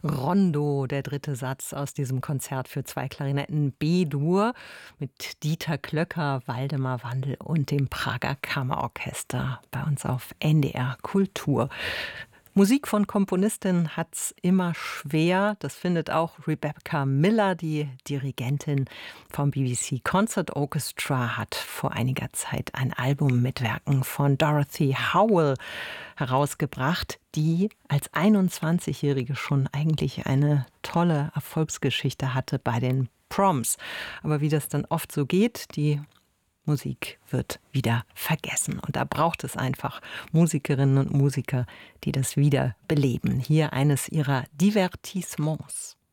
Rondo, der dritte Satz aus diesem Konzert für 2 Klarinetten B-Dur mit Dieter Klöcker, Waldemar Wandl und dem Prager Kammerorchester bei uns auf NDR Kultur. Musik von Komponistinnen hat's immer schwer. Das findet auch Rebecca Miller, die Dirigentin vom BBC Concert Orchestra, hat vor einiger Zeit ein Album mit Werken von Dorothy Howell herausgebracht, die als 21-Jährige schon eigentlich eine tolle Erfolgsgeschichte hatte bei den Proms. Aber wie das dann oft so geht, die Musik wird wieder vergessen. Und da braucht es einfach Musikerinnen und Musiker, die das wieder beleben. Hier eines ihrer Divertissements.